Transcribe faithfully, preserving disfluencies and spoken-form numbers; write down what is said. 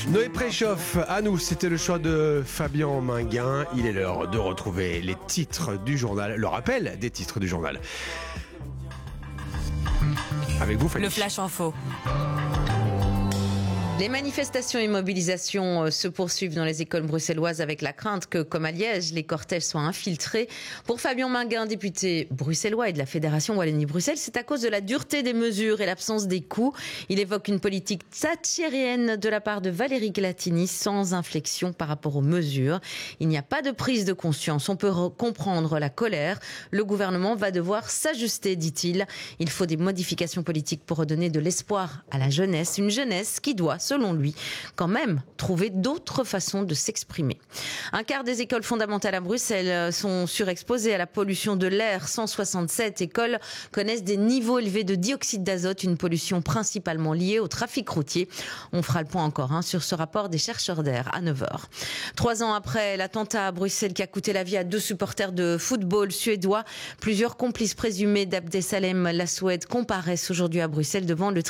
Noé Préchoff, à nous, c'était le choix de Fabien Minguin. Il est l'heure de retrouver les titres du journal, le rappel des titres du journal. Avec vous, Fanny. Le Flash Info. Les manifestations et mobilisations se poursuivent dans les écoles bruxelloises avec la crainte que, comme à Liège, les cortèges soient infiltrés. Pour Fabien Minguin, député bruxellois et de la Fédération Wallonie-Bruxelles, c'est à cause de la dureté des mesures et l'absence des coûts. Il évoque une politique thatchérienne de la part de Valérie Glatini sans inflexion par rapport aux mesures. Il n'y a pas de prise de conscience. On peut comprendre la colère. Le gouvernement va devoir s'ajuster, dit-il. Il faut des modifications politiques pour redonner de l'espoir à la jeunesse. Une jeunesse qui doit, selon lui, quand même trouver d'autres façons de s'exprimer. Un quart des écoles fondamentales à Bruxelles sont surexposées à la pollution de l'air. cent soixante-sept écoles connaissent des niveaux élevés de dioxyde d'azote, une pollution principalement liée au trafic routier. On fera le point encore hein, sur ce rapport des chercheurs d'air à neuf heures. Trois ans après l'attentat à Bruxelles qui a coûté la vie à deux supporters de football suédois, plusieurs complices présumés d'Abdesalem Lasoued comparaissent aujourd'hui à Bruxelles devant le